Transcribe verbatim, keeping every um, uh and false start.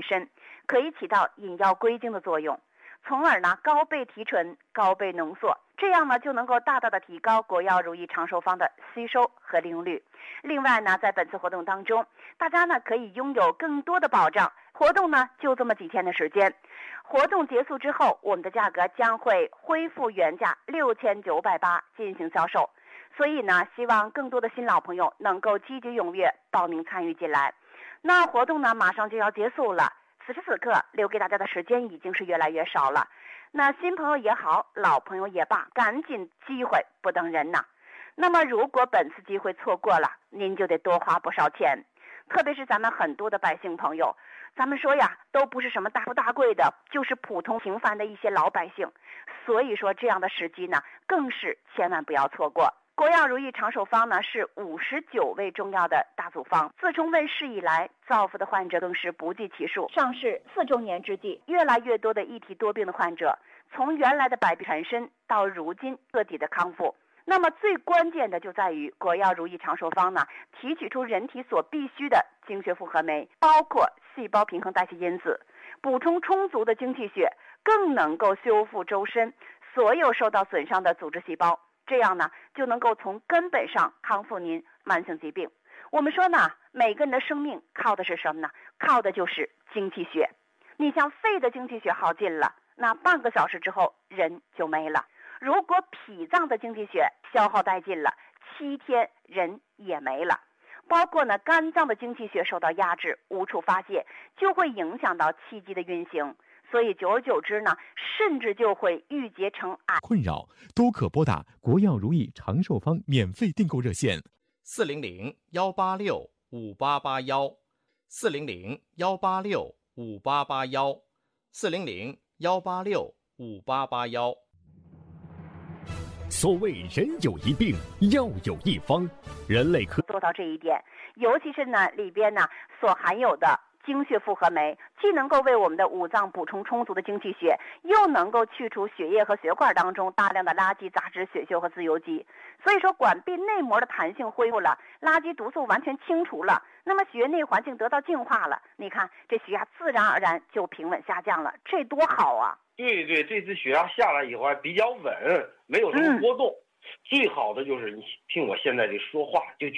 参，可以起到引药归经的作用，从而呢高倍提纯、高倍浓缩，这样呢就能够大大的提高国药如意长寿方的吸收和利用率。另外呢，在本次活动当中，大家呢可以拥有更多的保障。活动呢就这么几天的时间，活动结束之后，我们的价格将会恢复原价六千九百八进行销售。所以呢，希望更多的新老朋友能够积极踊跃报名参与进来。那活动呢马上就要结束了，此时此刻留给大家的时间已经是越来越少了。那新朋友也好，老朋友也罢，赶紧，机会不等人呐。那么如果本次机会错过了，您就得多花不少钱。特别是咱们很多的百姓朋友，咱们说呀，都不是什么大富大贵的，就是普通平凡的一些老百姓。所以说这样的时机呢，更是千万不要错过。国药如意长寿方呢是五十九味中药的大组方，自从问世以来，造福的患者更是不计其数。上市四周年之际，越来越多的一体多病的患者，从原来的百病缠身到如今彻底的康复。那么最关键的就在于国药如意长寿方呢，提取出人体所必需的精血复合酶，包括细胞平衡代谢因子，补充充足的精气血，更能够修复周身所有受到损伤的组织细胞，这样呢就能够从根本上康复您慢性疾病。我们说呢，每个人的生命靠的是什么呢？靠的就是精气血。你像肺的精气血耗尽了，那半个小时之后人就没了。如果脾脏的精气血消耗殆尽了，七天人也没了。包括呢肝脏的精气血受到压制，无处发泄，就会影响到气机的运行，所以久而久之呢，甚至就会郁结成癌。 困扰都可拨打国药如意长寿方免费订购热线四零零幺八六五八八幺，四零零幺八六五八八幺，四零零幺八六五八八幺。 所谓人有一病，药有一方，人类科做到这一点，尤其是呢里边呢所含有的精血复合酶，既能够为我们的五脏补充充足的精气血，又能够去除血液和血管当中大量的垃圾杂质、血锈和自由基。所以说管壁内膜的弹性恢复了，垃圾毒素完全清除了，那么血液内环境得到净化了，你看这血压自然而然就平稳下降了，这多好啊。 对对，这次血压下来以后还比较稳，没有什么波动、嗯、最好的就是你听我现在这说话就